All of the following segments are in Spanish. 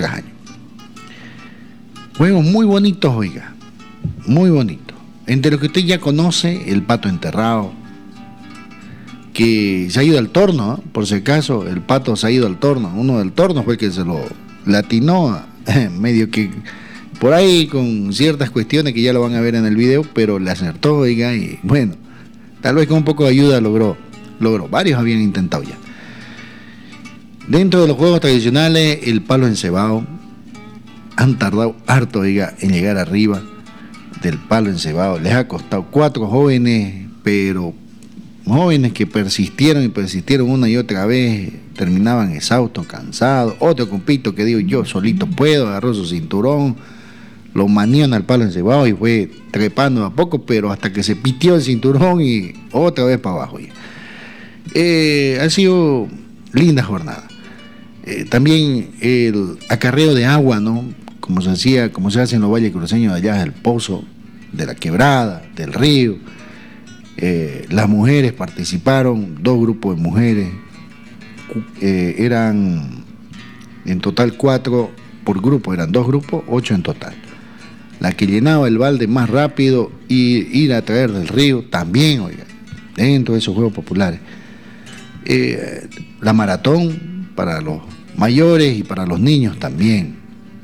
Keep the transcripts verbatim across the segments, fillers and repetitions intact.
tras año. Juegos muy bonitos, oiga, muy bonitos. Entre los que usted ya conoce, el pato enterrado, que se ha ido al torno, ¿eh? Por si acaso, el pato se ha ido al torno. Uno del torno fue el que se lo latinó, medio que por ahí con ciertas cuestiones que ya lo van a ver en el video, pero le acertó, oiga, y bueno, tal vez con un poco de ayuda logró, logró. Varios habían intentado ya. Dentro de los juegos tradicionales, el palo encebado, han tardado harto, oiga, en llegar arriba del palo encebado. Les ha costado cuatro jóvenes, pero jóvenes que persistieron y persistieron una y otra vez, terminaban exhaustos, cansados. Otro compito que digo, yo solito puedo, agarró su cinturón, lo manió en el palo encebado y fue trepando a poco, pero hasta que se pitió el cinturón y otra vez para abajo. Eh, ha sido linda jornada. Eh, también el acarreo de agua, ¿no? Como se hacía, como se hace en los valles cruceños de allá del pozo, de la quebrada, del río. Eh, las mujeres participaron, dos grupos de mujeres, eh, eran en total cuatro por grupo, eran dos grupos, ocho en total. La que llenaba el balde más rápido y ir a traer del río también, oiga, dentro de esos juegos populares. Eh, la maratón para los mayores y para los niños también.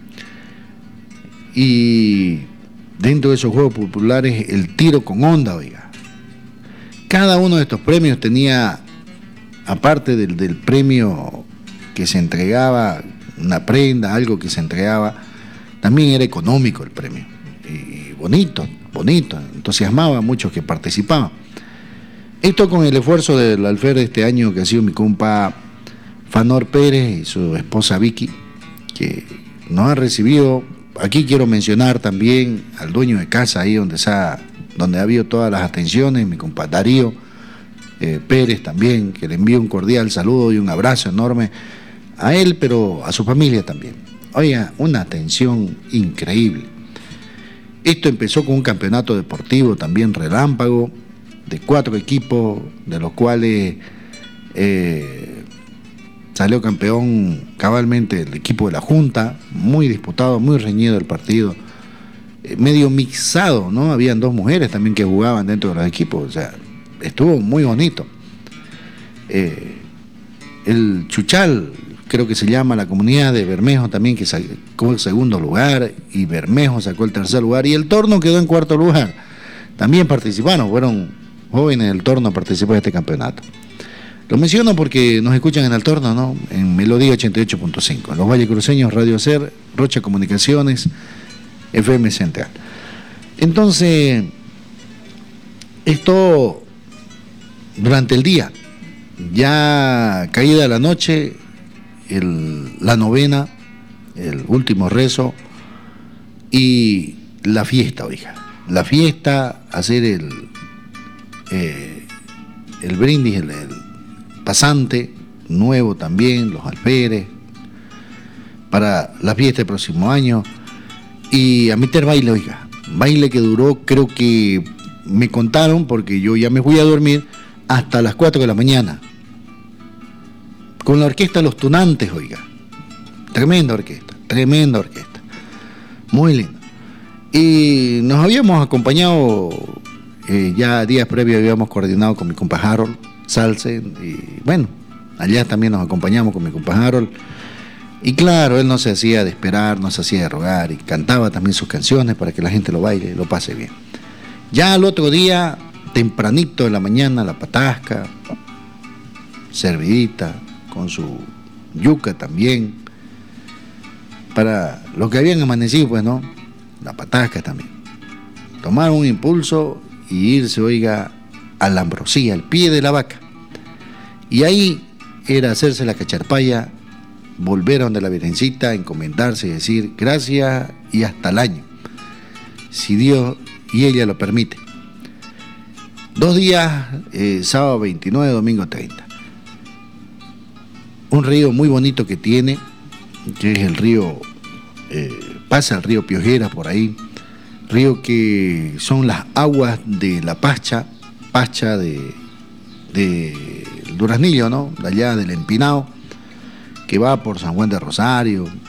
Y dentro de esos juegos populares, el tiro con onda, oiga. Cada uno de estos premios tenía, aparte del, del premio que se entregaba, una prenda, algo que se entregaba, también era económico el premio. Y bonito, bonito, entusiasmaba a muchos que participaban. Esto con el esfuerzo del alfer de este año, que ha sido mi compa Fanor Pérez y su esposa Vicky, que nos han recibido. Aquí quiero mencionar también al dueño de casa, ahí donde, se ha, donde ha habido todas las atenciones, mi compa Darío eh, Pérez también, que le envío un cordial saludo y un abrazo enorme a él, pero a su familia también. Oiga, una atención increíble. Esto empezó con un campeonato deportivo también relámpago, de cuatro equipos, de los cuales eh, salió campeón cabalmente el equipo de la Junta, muy disputado, muy reñido el partido, eh, medio mixado, ¿no? Habían dos mujeres también que jugaban dentro de los equipos, o sea, estuvo muy bonito. Eh, el Chuchal, creo que se llama la comunidad de Bermejo también, que sacó el segundo lugar, y Bermejo sacó el tercer lugar, y el Torno quedó en cuarto lugar. También participaron, fueron jóvenes del Torno a participar de este campeonato. Lo menciono porque nos escuchan en el Torno, ¿no? En Melodía ochenta y ocho punto cinco, en los Valles Cruceños, Radio Ser, Rocha Comunicaciones, F M Central. Entonces, esto durante el día, ya caída la noche, el, la novena, el último rezo y la fiesta, oiga. La fiesta, hacer el, eh, el brindis, el, el pasante nuevo también, los alferes, para la fiesta del próximo año, y a meter baile, oiga, baile que duró, creo que me contaron, porque yo ya me fui a dormir, hasta las cuatro de la mañana, con la orquesta Los Tunantes, oiga, tremenda orquesta, tremenda orquesta, muy linda, y nos habíamos acompañado, eh, ya días previos habíamos coordinado con mi compa Harold Salsen, y bueno, allá también nos acompañamos con mi compa Harold, y claro, él no se hacía de esperar, no se hacía de rogar, y cantaba también sus canciones para que la gente lo baile, lo pase bien. Ya al otro día, tempranito de la mañana, la patasca, servidita, con su yuca también, para los que habían amanecido, pues no, la patasca también. Tomar un impulso y irse, oiga, a la ambrosía, al pie de la vaca. Y ahí era hacerse la cacharpaya, volver a donde la Virgencita, encomendarse y decir gracias y hasta el año, si Dios y ella lo permite. Dos días, eh, sábado veintinueve, domingo treinta. Un río muy bonito que tiene, que es el río, eh, pasa el río Piojera por ahí, río que son las aguas de la Pacha, Pacha de, de Duraznillo, ¿no? De allá del Empinado, que va por San Juan de Rosario,